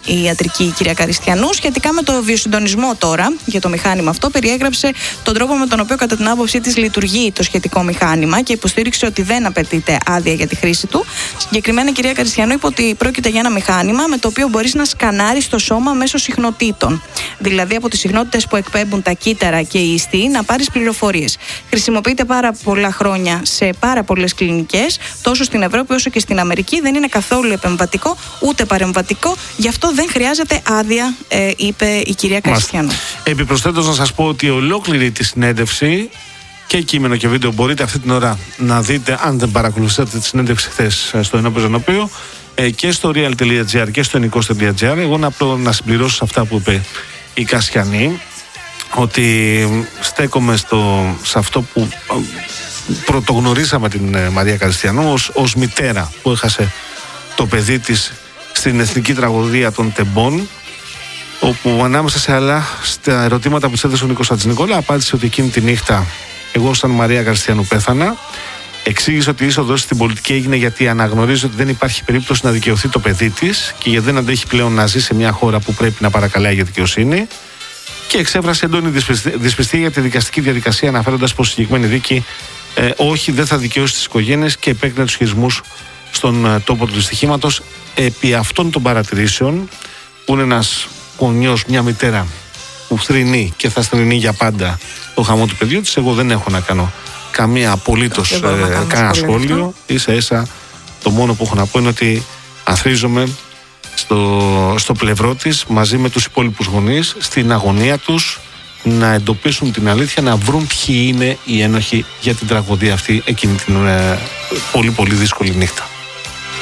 η ιατρική κυρία Καριστιανού. Σχετικά με το βιοσυντονισμό τώρα, για το μηχάνημα αυτό, περιέγραψε τον τρόπο με τον οποίο κατά την άποψή της λειτουργεί το σχετικό μηχάνημα και υποστήριξε ότι δεν απαιτείται άδεια για τη χρήση του. Συγκεκριμένα η κυρία Καριστιανού είπε ότι πρόκειται για ένα μηχάνημα με το οποίο μπορείς να σκανάρεις το σώμα μέσω συχνοτήτων. Δηλαδή από τις συχνότητες που εκπέμπουν τα κύτταρα και οι ιστοί να πάρεις πληροφορίες. Χρησιμοποιείται πάρα πολλά χρόνια σε πάρα πολλές κλινικές, τόσο στην Ευρώπη όσο και στην Αμερική. Δεν είναι καθόλου επεμβατικό ούτε παρεμβατικό, γι' αυτό δεν χρειάζεται άδεια, είπε η κυρία Καριστιανού. Επιπροσθέτως να σας πω ότι ολόκληρη τη συνέντευξη και κείμενο και βίντεο μπορείτε αυτή την ώρα να δείτε, αν δεν παρακολουθήσατε τη συνέντευξη χθες στο Ενώπιο Ζωνοπίου, και στο real.gr και στο enikos.gr. Εγώ να συμπληρώσω σε αυτά που είπε η Κασιανή, ότι στέκομαι σε αυτό που πρωτογνωρίσαμε την Μαρία Καριστιανού ως μητέρα που έχασε το παιδί της στην εθνική τραγωδία των Τεμπών, όπου ανάμεσα σε άλλα στα ερωτήματα που της έδωσε ο Νίκος Χατζηνικόλα απάντησε ότι εκείνη τη νύχτα εγώ σαν Μαρία Καριστιανού πέθανα. Εξήγησε ότι η είσοδος στην πολιτική έγινε γιατί αναγνωρίζει ότι δεν υπάρχει περίπτωση να δικαιωθεί το παιδί της και γιατί δεν αντέχει πλέον να ζει σε μια χώρα που πρέπει να παρακαλάει για δικαιοσύνη. Και εξέφρασε έντονη δυσπιστία για τη δικαστική διαδικασία, αναφέροντας πως η συγκεκριμένη δίκη όχι, δεν θα δικαιώσει τις οικογένειες, και επέκρινε τους χειρισμούς στον τόπο του δυστυχήματος. Επί αυτών των παρατηρήσεων, που είναι ένας γονιός, μια μητέρα που θρηνεί και θα θρηνεί για πάντα το χαμό του παιδιού της, εγώ δεν έχω να κάνω καμία απολύτως κανένα σχόλιο. Ίσα-ίσα το μόνο που έχω να πω είναι ότι αθρίζομαι στο πλευρό της μαζί με τους υπόλοιπους γονείς στην αγωνία τους να εντοπίσουν την αλήθεια, να βρουν ποιοι είναι οι ένοχοι για την τραγωδία αυτή εκείνη την πολύ πολύ δύσκολη νύχτα.